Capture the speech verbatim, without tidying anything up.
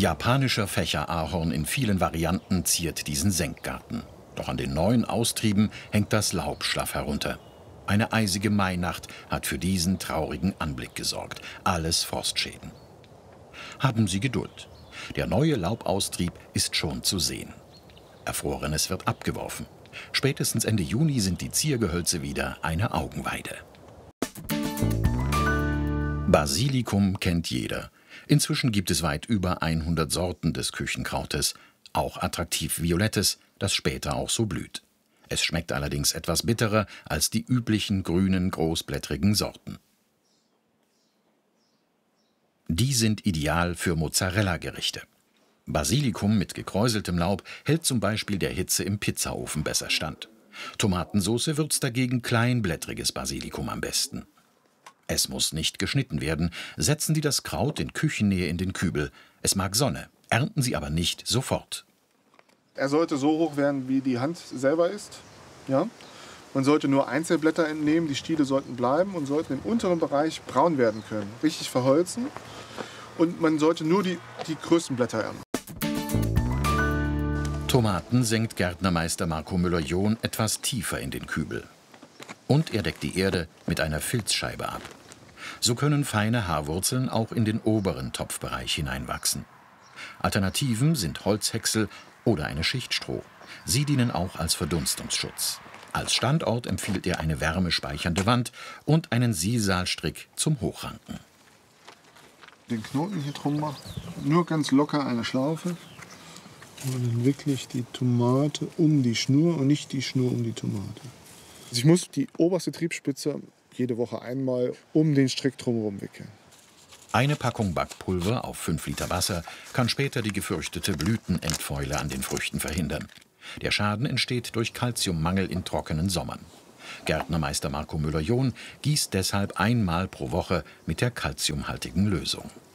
Japanischer Fächerahorn in vielen Varianten ziert diesen Senkgarten. Doch an den neuen Austrieben hängt das Laub schlaff herunter. Eine eisige Mainacht hat für diesen traurigen Anblick gesorgt. Alles Frostschäden. Haben Sie Geduld. Der neue Laubaustrieb ist schon zu sehen. Erfrorenes wird abgeworfen. Spätestens Ende Juni sind die Ziergehölze wieder eine Augenweide. Basilikum kennt jeder. Inzwischen gibt es weit über hundert Sorten des Küchenkrautes, auch attraktiv Violettes, das später auch so blüht. Es schmeckt allerdings etwas bitterer als die üblichen grünen, großblättrigen Sorten. Die sind ideal für Mozzarella-Gerichte. Basilikum mit gekräuseltem Laub hält zum Beispiel der Hitze im Pizzaofen besser stand. Tomatensauce würzt dagegen kleinblättriges Basilikum am besten. Es muss nicht geschnitten werden. Setzen Sie das Kraut in Küchennähe in den Kübel. Es mag Sonne, ernten Sie aber nicht sofort. Er sollte so hoch werden, wie die Hand selber ist. Ja? Man sollte nur Einzelblätter entnehmen, die Stiele sollten bleiben und sollten im unteren Bereich braun werden können. Richtig verholzen. Und man sollte nur die, die größten Blätter ernten. Tomaten senkt Gärtnermeister Marco Müller-John etwas tiefer in den Kübel. Und er deckt die Erde mit einer Filzscheibe ab. So können feine Haarwurzeln auch in den oberen Topfbereich hineinwachsen. Alternativen sind Holzhäcksel oder eine Schicht Stroh. Sie dienen auch als Verdunstungsschutz. Als Standort empfiehlt er eine wärmespeichernde Wand und einen Sisal-Strick zum Hochranken. Den Knoten hier drum machen, nur ganz locker eine Schlaufe. Und dann wirklich die Tomate um die Schnur und nicht die Schnur um die Tomate. Also ich muss die oberste Triebspitze jede Woche einmal um den Strick drumherum wickeln. Eine Packung Backpulver auf fünf Liter Wasser kann später die gefürchtete Blütenentfäule an den Früchten verhindern. Der Schaden entsteht durch Calciummangel in trockenen Sommern. Gärtnermeister Marco Müller-John gießt deshalb einmal pro Woche mit der calciumhaltigen Lösung.